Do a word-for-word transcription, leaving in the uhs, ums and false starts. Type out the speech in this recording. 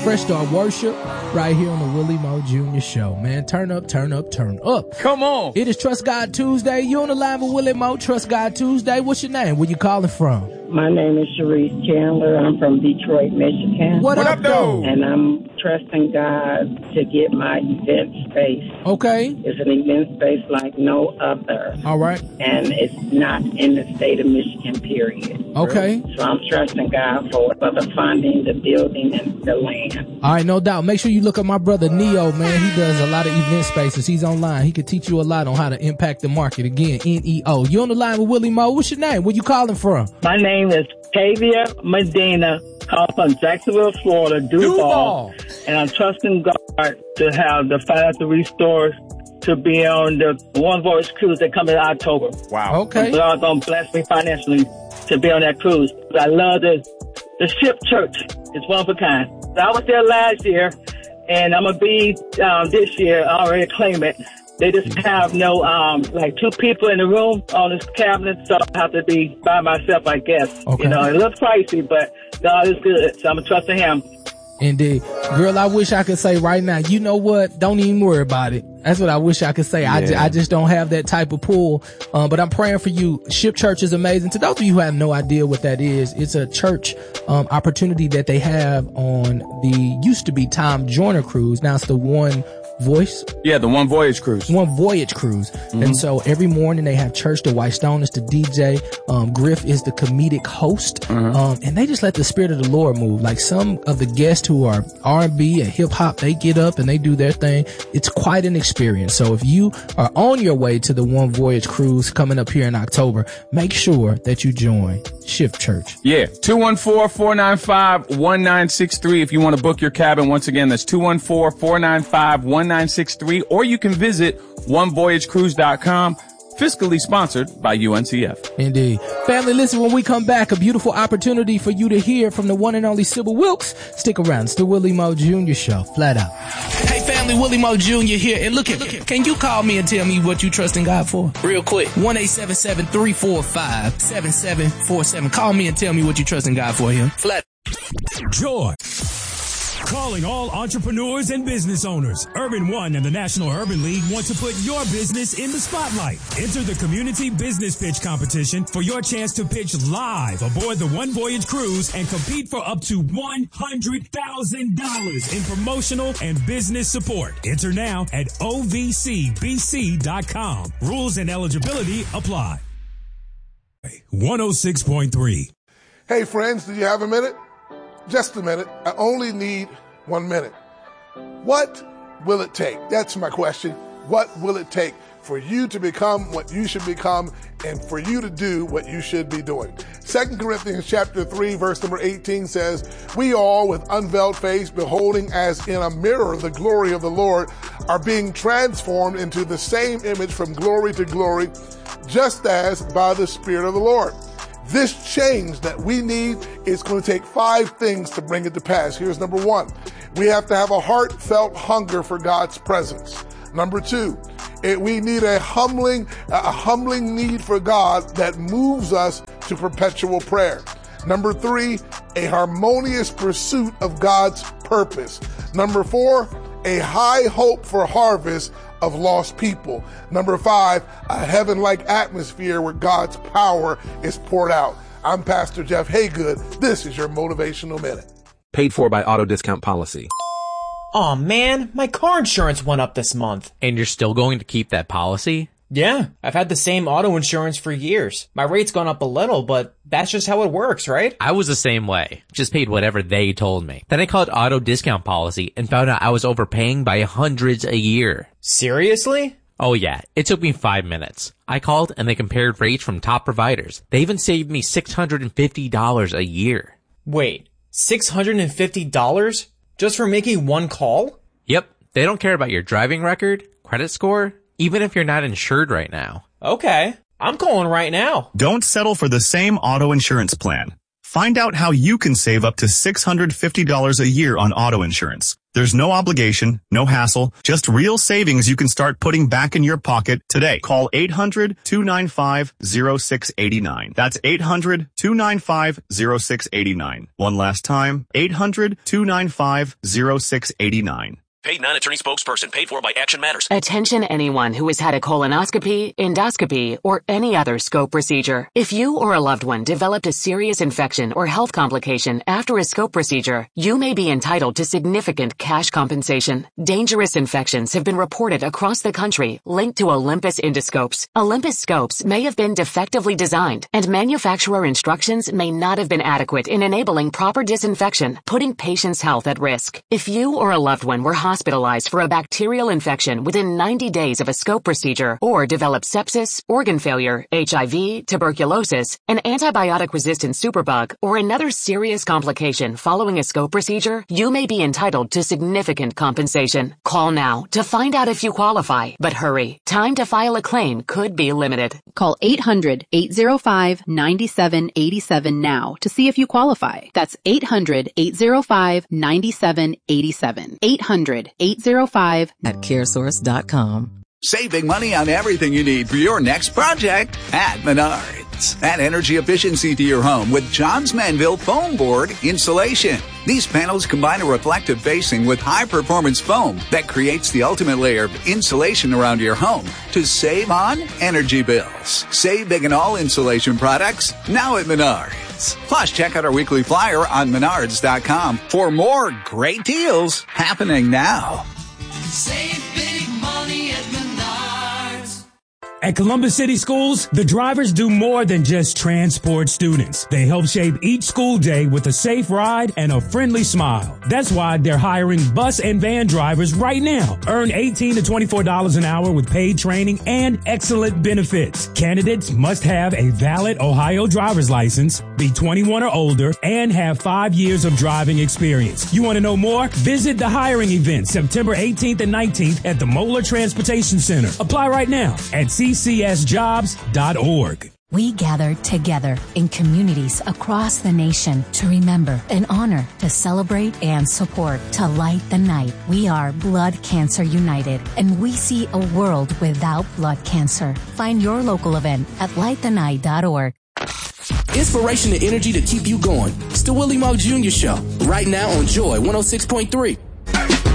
Fresh Start Worship right here on the Willie Moe Junior Show, man. Turn up, turn up, turn up. Come on. It is Trust God Tuesday. You on the line with Willie Moe, Trust God Tuesday. What's your name? Where you calling from? My name is Sharice Chandler. I'm from Detroit, Michigan. What, what up, though? And I'm trusting God to get my event space. Okay. It's an event space like no other. All right. And it's not in the state of Michigan, period. Okay. So I'm trusting God for, for the funding, the building, and the land. All right, no doubt. Make sure you look at my brother Neo, man. He does a lot of event spaces. He's online. He can teach you a lot on how to impact the market. Again, N E O. You on the line with Willie Moe. What's your name? Where you calling from? My name is Tavia Medina, calling from Jacksonville, Florida, Duval, Duval. And I'm trusting God to have the financial resource to be on the One Voice cruise that comes in October. Wow. Okay. So God's going to bless me financially to be on that cruise. I love the, the ship church. It's one of a kind. So I was there last year, and I'm going to be um, this year. I already claim it. They just have no, um, like two people in the room on this cabinet, so I have to be by myself, I guess. Okay. You know, it looks pricey, but God is good, so I'm trusting Him. Indeed. Girl, I wish I could say right now, you know what? Don't even worry about it. That's what I wish I could say. Yeah. I, ju- I just don't have that type of pull. Um, but I'm praying for you. Ship Church is amazing. To those of you who have no idea what that is, it's a church um, opportunity that they have on the used to be Tom Joyner cruise. Now it's the One Voice. Yeah, the One Voyage cruise. One Voyage cruise. Mm-hmm. And so every morning they have church. The White Stone is the D J. Um, Griff is the comedic host. Mm-hmm. Um, and they just let the Spirit of the Lord move. Like some of the guests who are R and B and hip hop, they get up and they do their thing. It's quite an experience. So if you are on your way to the One Voyage cruise coming up here in October, make sure that you join Shift Church. Yeah. two one four, four nine five, one nine six three if you want to book your cabin. Once again, that's two one four, four nine five, one nine six three, or you can visit one voyage cruise dot com. Fiscally sponsored by U N C F. Indeed. Family, listen, when we come back, a beautiful opportunity for you to hear from the one and only Sybil Wilkes. Stick around. It's the Willie Moe Junior Show. Flat out. Hey, family, Willie Moe Junior here. And look, at, can you call me and tell me what you trusting God for? Real quick. one eight seven seven, three four five, seven seven four seven. Call me and tell me what you trusting God for here. Flat. Joy. Calling all entrepreneurs and business owners. Urban One and the National Urban League want to put your business in the spotlight. Enter the Community Business Pitch Competition for your chance to pitch live aboard the One Voyage Cruise and compete for up to one hundred thousand dollars in promotional and business support. Enter now at O V C B C dot com. Rules and eligibility apply. one oh six point three. Hey friends, do you have a minute? Just a minute. I only need one minute. What will it take? That's my question. What will it take for you to become what you should become and for you to do what you should be doing? Second Corinthians chapter three, verse number eighteen says, we all with unveiled face, beholding as in a mirror the glory of the Lord, are being transformed into the same image from glory to glory, just as by the Spirit of the Lord. This change that we need is going to take five things to bring it to pass. Here's number one. We have to have a heartfelt hunger for God's presence. Number two, it, we need a humbling, a humbling need for God that moves us to perpetual prayer. Number three, a harmonious pursuit of God's purpose. Number four, a high hope for harvest of lost people. Number five, a heaven-like atmosphere where God's power is poured out. I'm Pastor Jeff Haygood. This is your Motivational Minute. Paid for by Auto Discount Policy. Aw, man, my car insurance went up this month. And you're still going to keep that policy? Yeah, I've had the same auto insurance for years. My rate's gone up a little, but that's just how it works, right? I was the same way. Just paid whatever they told me. Then I called Auto Discount Policy and found out I was overpaying by hundreds a year. Seriously? Oh yeah, it took me five minutes. I called and they compared rates from top providers. They even saved me six hundred fifty dollars a year. Wait, six hundred fifty dollars? Just for making one call? Yep, they don't care about your driving record, credit score, even if you're not insured right now. Okay, I'm calling right now. Don't settle for the same auto insurance plan. Find out how you can save up to six hundred fifty dollars a year on auto insurance. There's no obligation, no hassle, just real savings you can start putting back in your pocket today. Call eight hundred, two nine five, oh six eight nine. That's eight hundred, two nine five, oh six eight nine. One last time, eight hundred, two nine five, oh six eight nine. Paid non-attorney spokesperson paid for by Action Matters. Attention anyone who has had a colonoscopy, endoscopy, or any other scope procedure. If you or a loved one developed a serious infection or health complication after a scope procedure, you may be entitled to significant cash compensation. Dangerous infections have been reported across the country linked to Olympus endoscopes. Olympus scopes may have been defectively designed, and manufacturer instructions may not have been adequate in enabling proper disinfection, putting patients' health at risk. If you or a loved one were hospitalized hospitalized for a bacterial infection within ninety days of a scope procedure, or developed sepsis, organ failure, H I V, tuberculosis, an antibiotic-resistant superbug, or another serious complication following a scope procedure, you may be entitled to significant compensation. Call now to find out if you qualify, but hurry. Time to file a claim could be limited. Call eight hundred, eight oh five, nine seven eight seven now to see if you qualify. That's eight hundred, eight oh five, nine seven eight seven. eight hundred, eight oh five at caresource dot com. Save big money on everything you need for your next project at Menards. Add energy efficiency to your home with Johns Manville foam board insulation. These panels combine a reflective facing with high-performance foam that creates the ultimate layer of insulation around your home to save on energy bills. Save big in all insulation products now at Menards. Plus, check out our weekly flyer on menards dot com for more great deals happening now. Save big money at Menards. At Columbus City Schools, the drivers do more than just transport students. They help shape each school day with a safe ride and a friendly smile. That's why they're hiring bus and van drivers right now. Earn eighteen to twenty-four dollars an hour with paid training and excellent benefits. Candidates must have a valid Ohio driver's license, be twenty-one or older, and have five years of driving experience. You want to know more? Visit the hiring event September eighteenth and nineteenth at the Moeller Transportation Center. Apply right now at c c s jobs dot org. We gather together in communities across the nation to remember and honor, to celebrate and support, to light the night. We are Blood Cancer United, and we see a world without blood cancer. Find your local event at light the night dot org. Inspiration and energy to keep you going. It's the Willie Moore Junior Show, right now on Joy one oh six point three.